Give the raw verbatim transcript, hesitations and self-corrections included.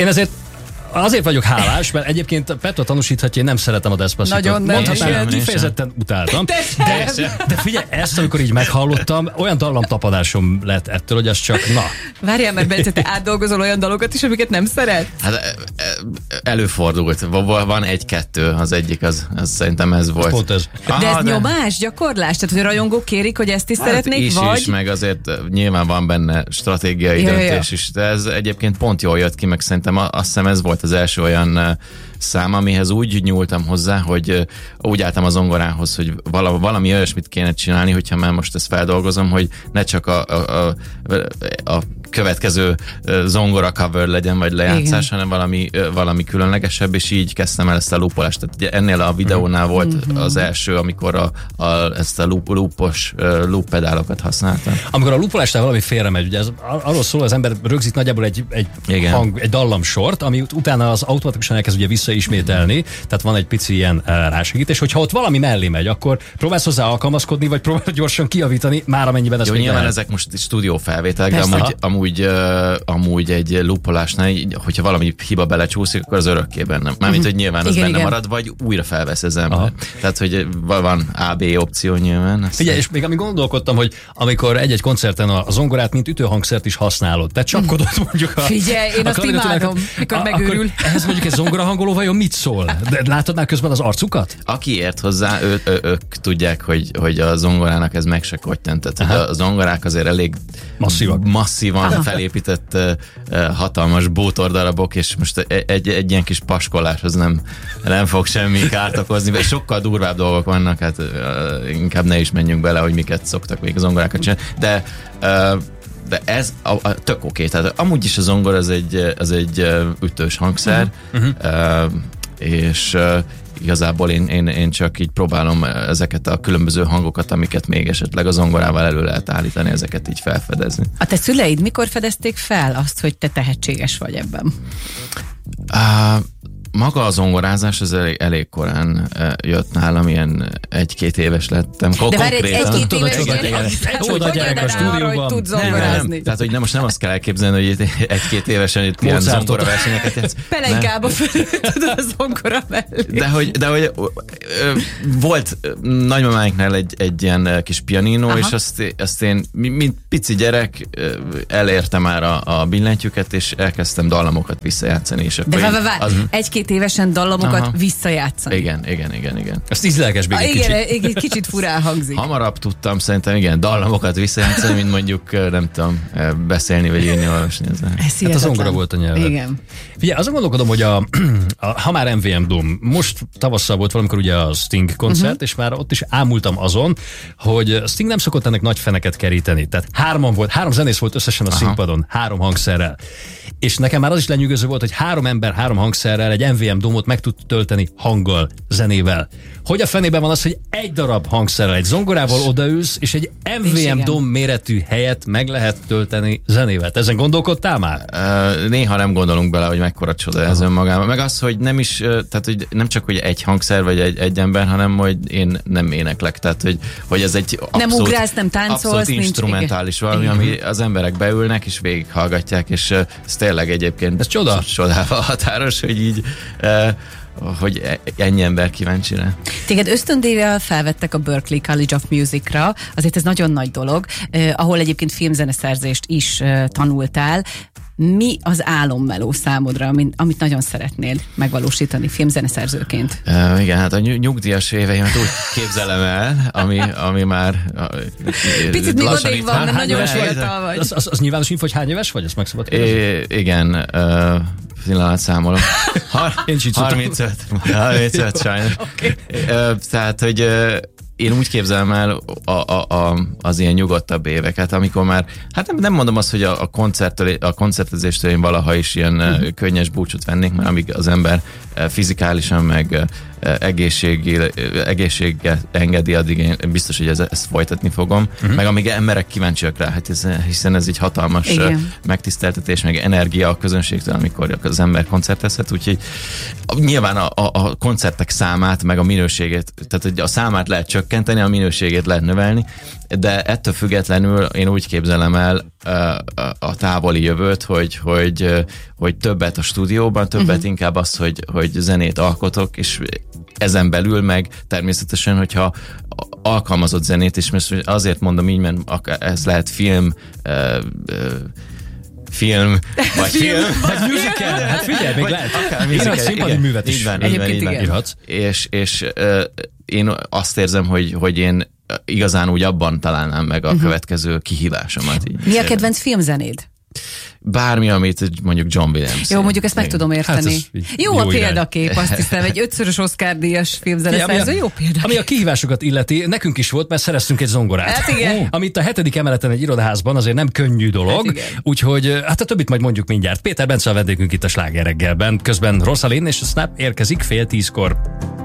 Én ezért azért vagyok hálás, mert egyébként Petra tanúsíthatja, én nem szeretem a Despacitot. Nagyon nem. Mondhatnám, kifejezetten utáltam. De, de figyelj, ezt amikor így meghallottam, olyan dallamtapadásom lett ettől, hogy az csak na. Várjál, mert Bence, te átdolgozol olyan dalokat is, amiket nem szeret? Hát előfordult. Van egy-kettő, az egyik, az, az szerintem ez volt. Pont ez. De ah, ez de... nyomás, gyakorlás? Tehát, hogy a rajongók kérik, hogy ezt is hát szeretnék, is, vagy? is, meg azért nyilván van benne stratégiai ja, döntés ja. is, de ez egyébként pont jól jött ki, meg szerintem azt hiszem ez volt az első olyan szám, amihez úgy nyúltam hozzá, hogy úgy álltam a zongorához, hogy valami, valami olyasmit kéne csinálni, hogyha már most ezt feldolgozom, hogy ne csak a, a, a, a következő zongora cover legyen, vagy lejátszás, igen, hanem valami, valami különlegesebb, és így kezdtem el ezt a loopolást. Tehát ugye ennél a videónál volt mm-hmm. az első, amikor a, a, ezt a loop, loopos loop pedálokat használtam. Amikor a loopolásnál valami félre megy, ugye ez arról szól, az ember rögzít nagyjából egy, egy, hang, egy dallamsort, ami utána az automatikusan elkezd ugye visszaismételni, tehát van egy pici ilyen rásegítés, hogyha ott valami mellé megy, akkor próbálsz hozzá alkalmazkodni, vagy próbálsz gyorsan kijavítani, már amennyiben ez jó, még nyilván lehet. Ezek most stúdiófelvételek, de amúgy, amúgy, uh, amúgy egy loopolásnál, hogyha valami hiba belecsúszik, akkor az örökké bennem. Mármint, hogy nyilván az igen, benne igen. marad, vagy újra felvesz az ember. Aha. Tehát, hogy van á bé opció nyilván. Figyelj, és még amíg gondolkodtam, hogy amikor egy-egy koncerten a zongorát, mint ütőhangszert is használod, tehát csapkodod mondjuk a... Figyelj, én a azt imádom, mikor megőrül. Ehhez mondjuk egy zongorahangoló vajon mit szól? De látod már közben az arcukat? Aki ért hozzá, ő, ő, ők tudják, hogy, hogy a zongorának ez meg se kottyan. Tehát a zongorák azért elég masszívak. masszívan aha. felépített uh, hatalmas bútordarabok, és most egy, egy, egy ilyen kis paskolás az nem, nem fog semmi kárt okozni, vagy sokkal durvább dolgok vannak, hát uh, inkább ne is menjünk bele, hogy miket szoktak még a zongorákat csinálni, de uh, de ez a, a, tök oké. Tehát amúgy is a zongor az egy, az egy ütős hangszer, uh-huh. Uh, és uh, igazából én, én, én csak így próbálom ezeket a különböző hangokat, amiket még esetleg a zongorával elő lehet állítani, ezeket így felfedezni. A te szüleid mikor fedezték fel azt, hogy te tehetséges vagy ebben? Uh, Maga a zongorázás az elég, elég korán uh, jött nálam, ilyen egy-két éves lettem. De várj, egy-két éves oda gyerek a stúdióban. Hogy tud zongorázni. Tehát, hogy nem, most nem azt kell elképzelni, hogy egy-két évesen itt ilyen zongora versenyeket játsz. Pelenkába tudod a zongora mellé. De hogy, de hogy ö, ö, volt nagymamáinknál egy, egy ilyen kis pianino, aha. és azt, azt én, mint pici gyerek elértem már a, a billentyűket, és elkezdtem dallamokat visszajátszani. És de várj, várj, az... egy-két évesen dallamokat aha. visszajátszani. Igen, igen, igen, igen. Ez ízlelges még egy igen, kicsit. Igen, kicsit furán hangzik. Hamarabb tudtam szerintem, igen, dallamokat visszajátszani, mint mondjuk, nem tudom, beszélni, vagy írni, olvasni. Hát az zongora volt a nyelved. Igen. Figyelj, azon gondolkodom, hogy a, a, ha már em vé em Dome, most tavasszal volt valamikor ugye a Sting koncert, uh-huh. és már ott is ámultam azon, hogy Sting nem szokott ennek nagy feneket keríteni. Tehát hárman volt, három zenész volt összesen a aha. színpadon, három hangszerrel. És nekem már az is lenyűgöző volt, hogy három ember, három hangszerrel egy em vé em Dome-ot meg tud tölteni hanggal, zenével. Hogy a fenében van az, hogy egy darab hangszerrel, egy zongorával odaülsz, és egy em vé em Dome méretű helyet meg lehet tölteni zenével. Te ezen gondolkodtál már? Uh, néha nem gondolunk bele, hogy mekkora csoda ez önmagában. Meg az, hogy nem is, tehát hogy nem csak hogy egy hangszer vagy egy, egy ember, hanem hogy én nem éneklek. Tehát, hogy, hogy ez egy abszolút, nem ugrálsz, nem táncolsz, abszolút instrumentális nincs, valami, ami az emberek beülnek és végighallgatják, és ez tényleg egyébként ez csoda. Csodával határos, hogy így uh, hogy ennyi ember kíváncsi rá. Téged ösztöndíjjal felvettek a Berklee College of Music-ra, azért ez nagyon nagy dolog, eh, ahol egyébként filmzeneszerzést is eh, tanultál. Mi az álommeló számodra, amit, amit nagyon szeretnél megvalósítani filmzeneszerzőként? Uh, igen, hát a nyugdíjas éveimet úgy képzelem el, ami, ami már uh, picit még odébb van, mert nagyon fiatal vagy. Az, az, az nyilvános info, hogy hány éves vagy? Ezt meg szabad kérdezni? Igen, uh, pillanat számolom. harmincöt harmincöt sajnos. Okay. Uh, tehát, hogy uh, én úgy képzelem el a, a, a, az ilyen nyugodtabb éveket, amikor már, hát nem, nem mondom azt, hogy a, a, koncerttől, a koncertezéstől én valaha is ilyen uh-huh. könnyes búcsút vennék, mert amíg az ember fizikálisan meg egészséggel engedi, addig én biztos, hogy ezt, ezt folytatni fogom. Uh-huh. Meg amíg emberek kíváncsiak rá, hát ez, hiszen ez egy hatalmas igen. megtiszteltetés, meg energia a közönségtől, amikor az ember koncertezhet, úgyhogy nyilván a, a, a koncertek számát, meg a minőségét, tehát a számát lehet csökkenteni, a minőségét lehet növelni, de ettől függetlenül én úgy képzelem el a távoli jövőt, hogy, hogy, hogy többet a stúdióban, többet uh-huh. inkább az, hogy, hogy zenét alkotok, és ezen belül meg természetesen, hogyha alkalmazott zenét is, mert azért mondom így, mert ez lehet film, film, vagy film, vagy musical. Hát figyelj, még lehet. Írhatsz színpadi művet is. Így van, így van, így van. Írhatsz. És, és uh, én azt érzem, hogy, hogy én igazán úgy abban találnám meg a uh-huh. következő kihívásomat. Így. Mi a kedvenc filmzenéd? Bármi, amit mondjuk John Williams. Jó, mondjuk ezt meg tudom érteni. Hát jó, jó a példakép, azt hiszem, egy ötszörös Oscar-díjas filmzeneszerző, jó példakép. Ami a kihívásokat illeti, nekünk is volt, mert szereztünk egy zongorát. Hát igen. Amit a hetedik emeleten egy irodaházban azért nem könnyű dolog, hát úgyhogy hát a többit majd mondjuk mindjárt. Péter Bence a vendégünk itt a Sláger reggelben, közben Rosalén és a Snap érkezik fél tízkor.